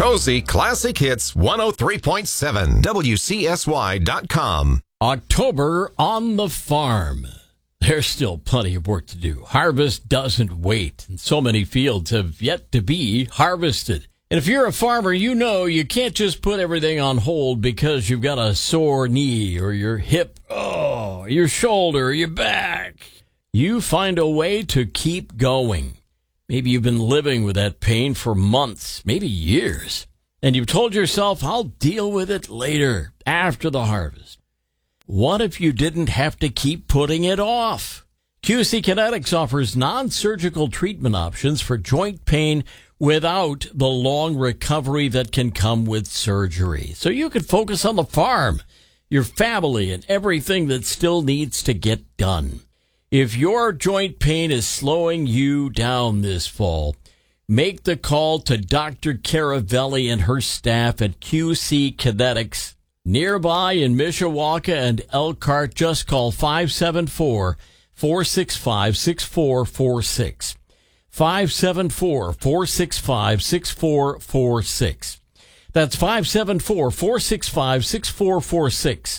Cozy Classic Hits 103.7, WCSY.com. October on the farm. There's still plenty of work to do. Harvest doesn't wait, and so many fields have yet to be harvested. And if you're a farmer, you know you can't just put everything on hold because you've got a sore knee or your hip, your shoulder, your back. You find a way to keep going. Maybe you've been living with that pain for months, maybe years, and you've told yourself, I'll deal with it later, after the harvest. What if you didn't have to keep putting it off? QC Kinetics offers non-surgical treatment options for joint pain without the long recovery that can come with surgery. So you can focus on the farm, your family, and everything that still needs to get done. If your joint pain is slowing you down this fall, make the call to Dr. Caravelli and her staff at QC Kinetics. Nearby in Mishawaka and Elkhart, just call 574-465-6446. 574-465-6446. That's 574-465-6446.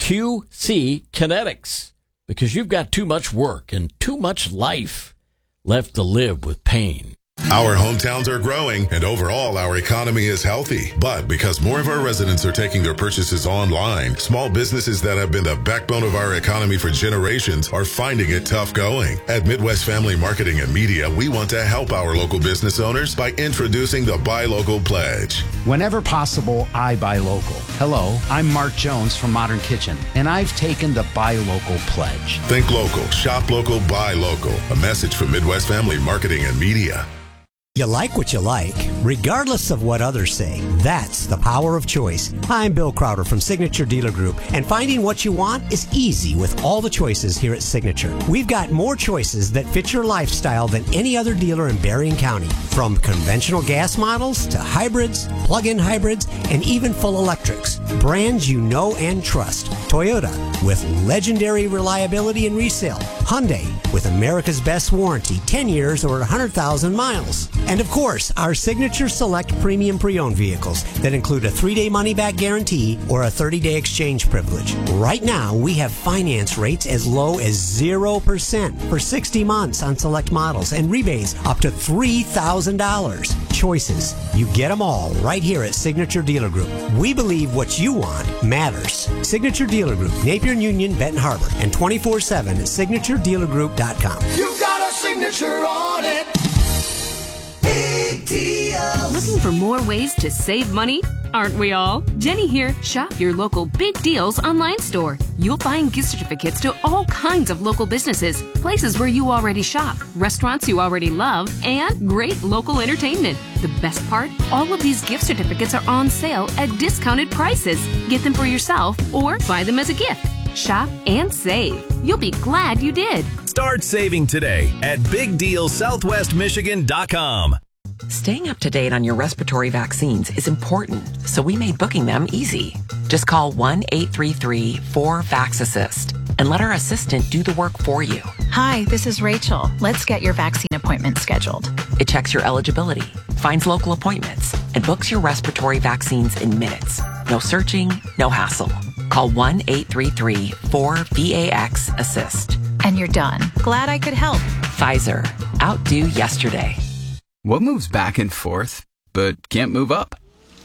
QC Kinetics. Because you've got too much work and too much life left to live with pain. Our hometowns are growing, and overall, our economy is healthy. But because more of our residents are taking their purchases online, small businesses that have been the backbone of our economy for generations are finding it tough going. At Midwest Family Marketing and Media, we want to help our local business owners by introducing the Buy Local Pledge. Whenever possible, I buy local. Hello, I'm Mark Jones from Modern Kitchen, and I've taken the Buy Local Pledge. Think local, shop local, buy local. A message from Midwest Family Marketing and Media. You like what you like, regardless of what others say. That's the power of choice. I'm Bill Crowder from Signature Dealer Group, and finding what you want is easy with all the choices here at Signature. We've got more choices that fit your lifestyle than any other dealer in Berrien County. From conventional gas models to hybrids, plug-in hybrids, and even full electrics. Brands you know and trust. Toyota with legendary reliability and resale. Hyundai with America's best warranty, 10 years or 100,000 miles. And of course, our Signature Select Premium Pre-Owned vehicles that include a 3-day money-back guarantee or a 30-day exchange privilege. Right now, we have finance rates as low as 0% for 60 months on select models and rebates up to $3,000. Choices. You get them all right here at Signature Dealer Group. We believe what you want matters. Signature Dealer Group, Napier and Union, Benton Harbor, and 24/7 at signaturedealergroup.com. You've got a signature on it. Big deals. Looking for more ways to save money? Aren't we all? Jenny here. Shop your local Big Deals online store. You'll find gift certificates to all kinds of local businesses, places where you already shop, restaurants you already love, and great local entertainment. The best part? All of these gift certificates are on sale at discounted prices. Get them for yourself or buy them as a gift. Shop and save. You'll be glad you did. Start saving today at BigDealSouthwestMichigan.com. Staying up to date on your respiratory vaccines is important, so we made booking them easy. Just call 1-833-4-VAX-ASSIST and let our assistant do the work for you. Hi, this is Rachel. Let's get your vaccine appointment scheduled. It checks your eligibility, finds local appointments, and books your respiratory vaccines in minutes. No searching, no hassle. Call 1-833-4-VAX-ASSIST. And you're done. Glad I could help. Pfizer. Outdo yesterday. What moves back and forth, but can't move up?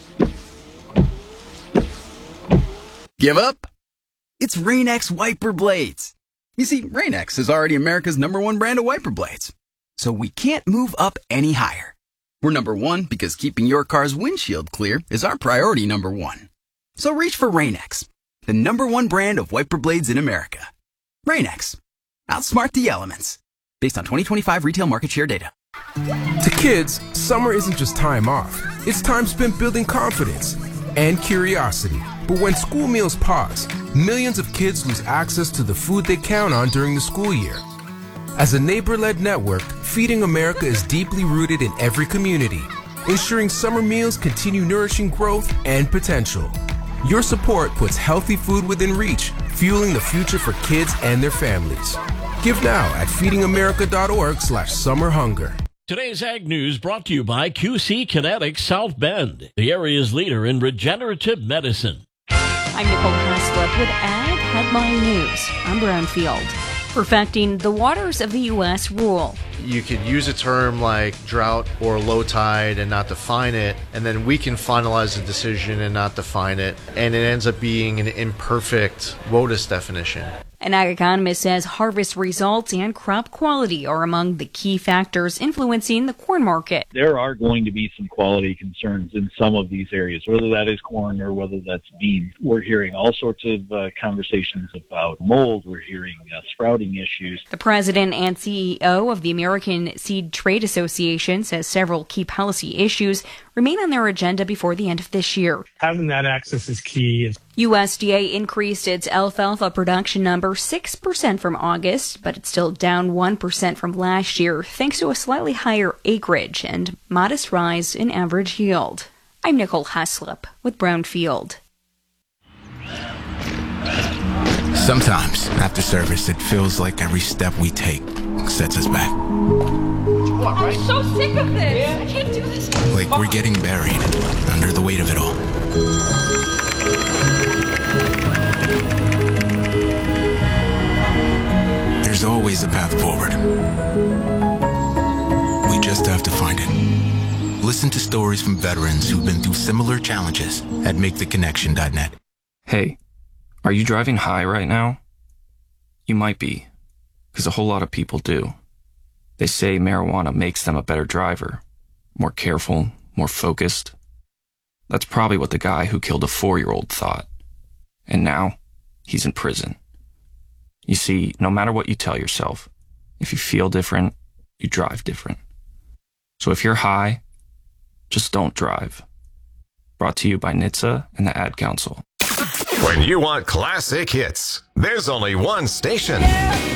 Give up? It's Rain-X wiper blades. You see, Rain-X is already America's #1 brand of wiper blades. So we can't move up any higher. We're #1 because keeping your car's windshield clear is our priority #1. So reach for Rain-X, the #1 brand of wiper blades in America. Rain-X. Outsmart the elements. Based on 2025 retail market share data. To kids, summer isn't just time off. It's time spent building confidence and curiosity. But when school meals pause, millions of kids lose access to the food they count on during the school year. As a neighbor-led network, Feeding America is deeply rooted in every community, ensuring summer meals continue nourishing growth and potential. Your support puts healthy food within reach, fueling the future for kids and their families. Give now at feedingamerica.org/summerhunger. Today's Ag News brought to you by QC Kinetics South Bend, the area's leader in regenerative medicine. I'm Nicole Haslip with Ag Headline News. I'm Brownfield. Perfecting the waters of the U.S. rule. You could use a term like drought or low tide and not define it, and then we can finalize the decision and not define it, and it ends up being an imperfect WOTUS definition. An ag economist says harvest results and crop quality are among the key factors influencing the corn market. There are going to be some quality concerns in some of these areas, whether that is corn or whether that's beans. We're hearing all sorts of conversations about mold. We're hearing sprouting issues. The president and CEO of the American Seed Trade Association says several key policy issues remain on their agenda before the end of this year. Having that access is key. USDA increased its alfalfa production number 6% from August, but it's still down 1% from last year, thanks to a slightly higher acreage and modest rise in average yield. I'm Nicole Haslip with Brownfield. Sometimes, after service, it feels like every step we take sets us back. I'm so sick of this. I can't do this. Like we're getting buried under the weight of it all. There's always a path forward. We just have to find it. Listen to stories from veterans who've been through similar challenges at MakeTheConnection.net. Hey, are you driving high right now? You might be, because a whole lot of people do. They say marijuana makes them a better driver, more careful, more focused. That's probably what the guy who killed a 4-year-old thought. And now, he's in prison. You see, no matter what you tell yourself, if you feel different, you drive different. So if you're high, just don't drive. Brought to you by NHTSA and the Ad Council. When you want classic hits, there's only one station.